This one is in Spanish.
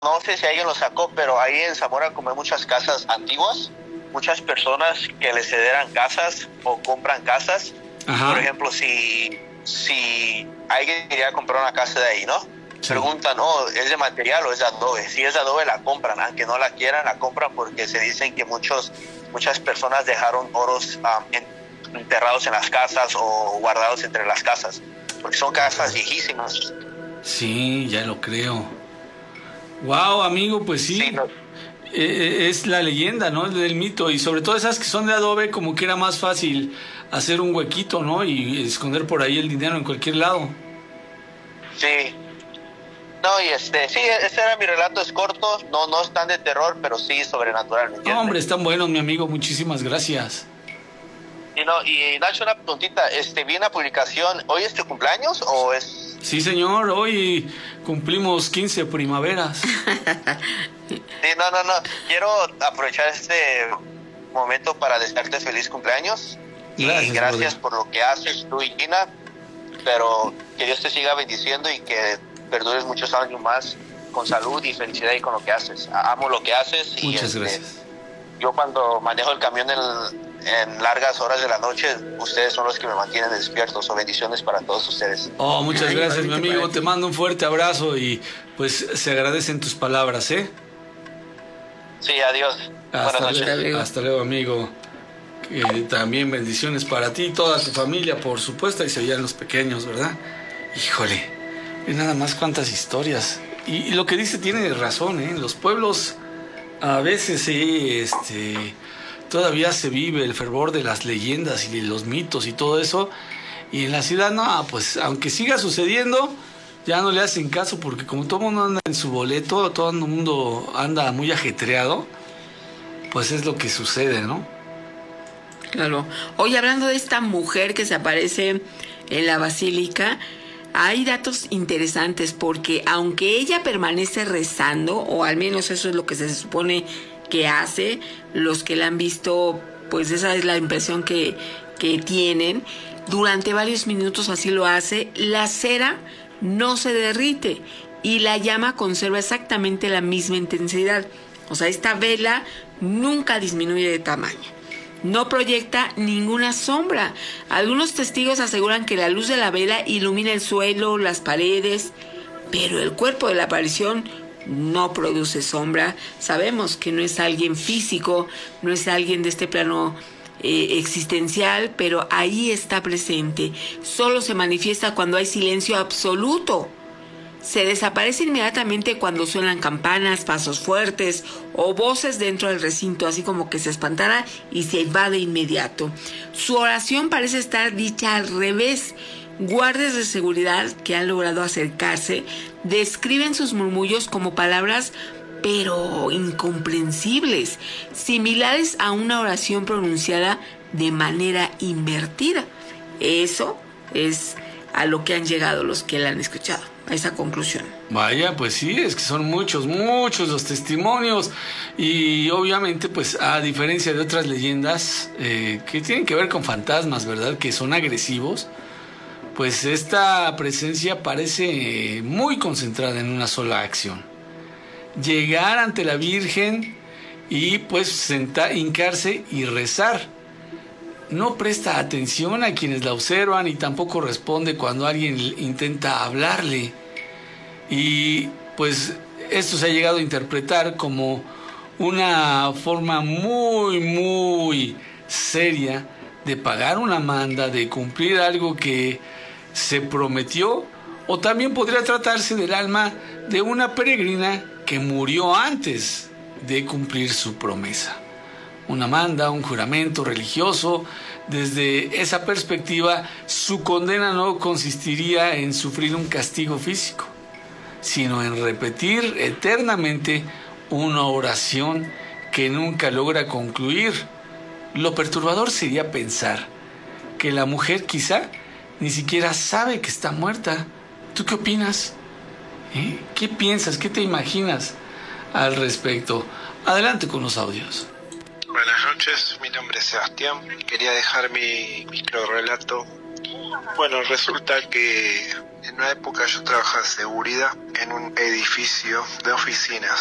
no sé si alguien lo sacó, pero ahí en Zamora, como hay muchas casas antiguas, muchas personas que les cederan casas o compran casas. Ajá. Por ejemplo, si alguien quería comprar una casa de ahí, ¿no? Sí. Preguntan, ¿es de material o es de adobe? Si es de adobe, la compran, aunque no la quieran, la compran porque se dicen que muchas personas dejaron oros enterrados en las casas o guardados entre las casas, porque son casas viejísimas. Sí, ya lo creo. Wow, amigo, pues sí. Sí, no. Es la leyenda, ¿no? Del mito. Y sobre todo esas que son de adobe, como que era más fácil hacer un huequito, ¿no? Y esconder por ahí el dinero en cualquier lado. Sí. No, y sí, ese era mi relato, es corto, no es tan de terror, pero sí sobrenatural, ¿me entiendes? No, hombre, están buenos, mi amigo, muchísimas gracias. Y Nacho, una preguntita, vi una publicación, ¿hoy es tu cumpleaños o es...? Sí, señor, hoy cumplimos 15 primaveras. Sí, no, quiero aprovechar este momento para desearte feliz cumpleaños. Gracias por lo que haces tú y Gina, pero que Dios te siga bendiciendo y que perdures muchos años más con salud y felicidad y con lo que haces. Amo lo que haces. Muchas gracias. Yo cuando manejo el camión en largas horas de la noche, ustedes son los que me mantienen despiertos. O bendiciones para todos ustedes. Oh, muchas gracias, mi amigo. Te mando un fuerte abrazo y pues se agradecen tus palabras, ¿eh? Sí, adiós. Buenas noches. Hasta luego, amigo. También bendiciones para ti y toda tu familia, por supuesto, y se oían los pequeños, ¿verdad? Híjole. Y nada más cuántas historias. Y lo que dice tiene razón, ¿eh? En los pueblos a veces todavía se vive el fervor de las leyendas y de los mitos y todo eso. Y en la ciudad no, pues aunque siga sucediendo, ya no le hacen caso porque como todo el mundo anda en su boleto, todo el mundo anda muy ajetreado, pues es lo que sucede, ¿no? Claro. Oye, hablando de esta mujer que se aparece en la basílica, hay datos interesantes porque aunque ella permanece rezando, o al menos eso es lo que se supone que hace, los que la han visto, pues esa es la impresión que tienen, durante varios minutos así lo hace, la cera no se derrite y la llama conserva exactamente la misma intensidad. O sea, esta vela nunca disminuye de tamaño. No proyecta ninguna sombra. Algunos testigos aseguran que la luz de la vela ilumina el suelo, las paredes, pero el cuerpo de la aparición no produce sombra. Sabemos que no es alguien físico, no es alguien de este plano existencial, pero ahí está presente. Solo se manifiesta cuando hay silencio absoluto. Se desaparece inmediatamente cuando suenan campanas, pasos fuertes o voces dentro del recinto, así como que se espantara y se va de inmediato. Su oración parece estar dicha al revés. Guardias de seguridad que han logrado acercarse describen sus murmullos como palabras pero incomprensibles, similares a una oración pronunciada de manera invertida. Eso es a lo que han llegado los que la han escuchado, a esa conclusión. Vaya, pues sí, es que son muchos los testimonios y obviamente pues a diferencia de otras leyendas que tienen que ver con fantasmas, ¿verdad? Que son agresivos, pues esta presencia parece muy concentrada en una sola acción. Llegar ante la Virgen y pues hincarse y rezar. No presta atención a quienes la observan y tampoco responde cuando alguien intenta hablarle. Y pues esto se ha llegado a interpretar como una forma muy seria de pagar una manda, de cumplir algo que se prometió, o también podría tratarse del alma de una peregrina que murió antes de cumplir su promesa. Una manda, un juramento religioso. Desde esa perspectiva, su condena no consistiría en sufrir un castigo físico, sino en repetir eternamente una oración que nunca logra concluir. Lo perturbador sería pensar que la mujer quizá ni siquiera sabe que está muerta. ¿Tú qué opinas? ¿Qué piensas? ¿Qué te imaginas al respecto? Adelante con los audios. Buenas noches, mi nombre es Sebastián. Quería dejar mi micro relato. Bueno, resulta que En una época yo trabajaba de seguridad en un edificio de oficinas.